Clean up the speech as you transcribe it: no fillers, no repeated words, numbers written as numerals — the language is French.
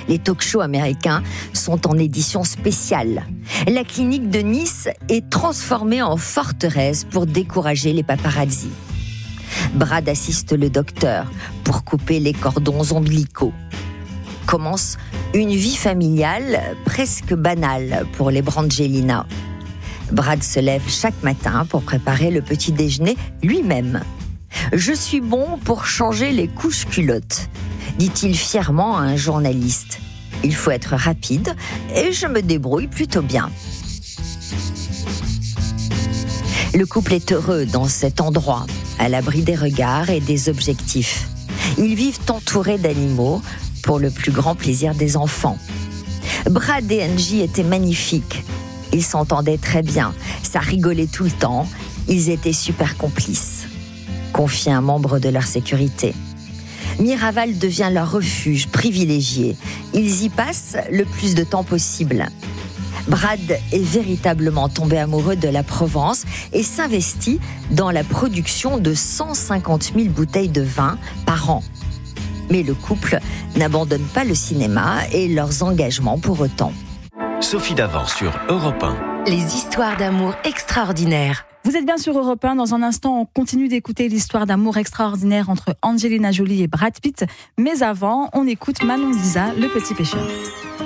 Les talk-shows américains sont en édition spéciale. La clinique de Nice est transformée en forteresse pour décourager les paparazzis. Brad assiste le docteur pour couper les cordons ombilicaux. Commence une vie familiale presque banale pour les Brangelina. Brad se lève chaque matin pour préparer le petit déjeuner lui-même. « Je suis bon pour changer les couches culottes », dit-il fièrement à un journaliste. « Il faut être rapide et je me débrouille plutôt bien. » Le couple est heureux dans cet endroit, à l'abri des regards et des objectifs. Ils vivent entourés d'animaux pour le plus grand plaisir des enfants. Brad et Angie étaient magnifiques. Ils s'entendaient très bien, ça rigolait tout le temps, ils étaient super complices. Confie un membre de leur sécurité. Miraval devient leur refuge privilégié. Ils y passent le plus de temps possible. Brad est véritablement tombé amoureux de la Provence et s'investit dans la production de 150 000 bouteilles de vin par an. Mais le couple n'abandonne pas le cinéma et leurs engagements pour autant. Sophie Davant sur Europe 1. Les histoires d'amour extraordinaires. Vous êtes bien sur Europe 1. Dans un instant, on continue d'écouter l'histoire d'amour extraordinaire entre Angelina Jolie et Brad Pitt. Mais avant, on écoute Manon Lisa, Le Petit Pêcheur.